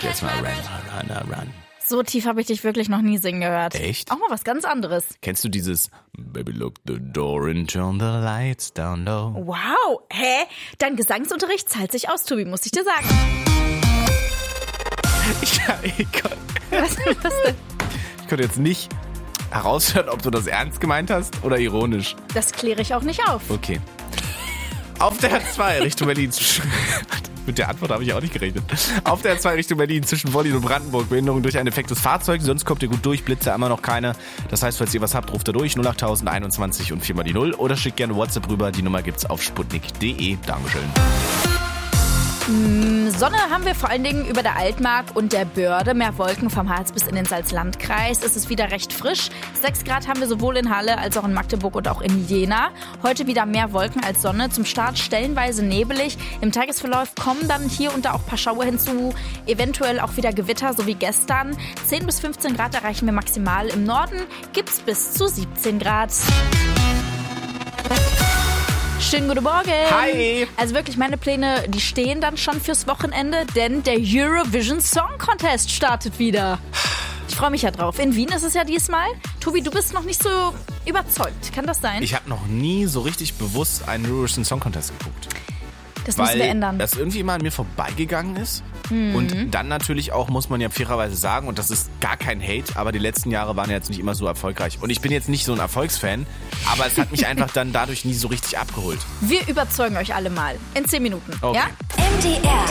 Und jetzt mal Run. So tief habe ich dich wirklich noch nie singen gehört. Echt? Auch mal was ganz anderes. Kennst du dieses Baby look the door and turn the lights down low? Wow, hä? Dein Gesangsunterricht zahlt sich aus, Tobi, muss ich dir sagen. Was denn? Ich konnte jetzt nicht heraushören, ob du das ernst gemeint hast oder ironisch. Das kläre ich auch nicht auf. Okay. Auf der A2 Richtung Berlin. Mit der Antwort habe ich auch nicht gerechnet. Auf der A2 Richtung Berlin zwischen Wollin und Brandenburg. Behinderung durch ein defektes Fahrzeug. Sonst kommt ihr gut durch. Blitze immer noch keine. Das heißt, falls ihr was habt, ruft ihr durch. 08021 und 4 mal die 0. Oder schickt gerne WhatsApp rüber. Die Nummer gibt's auf sputnik.de. Dankeschön. Sonne haben wir vor allen Dingen über der Altmark und der Börde. Mehr Wolken vom Harz bis in den Salzlandkreis. Es ist wieder recht frisch. 6 Grad haben wir sowohl in Halle als auch in Magdeburg und auch in Jena. Heute wieder mehr Wolken als Sonne. Zum Start stellenweise nebelig. Im Tagesverlauf kommen dann hier und da auch ein paar Schauer hinzu. Eventuell auch wieder Gewitter, so wie gestern. 10 bis 15 Grad erreichen wir maximal. Im Norden gibt's bis zu 17 Grad. Schönen guten Morgen. Hi. Also wirklich, meine Pläne, die stehen dann schon fürs Wochenende, denn der Eurovision Song Contest startet wieder. Ich freue mich ja drauf. In Wien ist es ja diesmal. Tobi, du bist noch nicht so überzeugt. Kann das sein? Ich habe noch nie so richtig bewusst einen Eurovision Song Contest geguckt. Das müssen wir ändern. Weil das irgendwie immer an mir vorbeigegangen ist. Und dann natürlich auch, muss man ja fairerweise sagen, und das ist gar kein Hate, aber die letzten Jahre waren ja jetzt nicht immer so erfolgreich. Und ich bin jetzt nicht so ein Erfolgsfan, aber es hat mich einfach dann dadurch nie so richtig abgeholt. Wir überzeugen euch alle mal. In 10 Minuten. Okay. Ja? MDR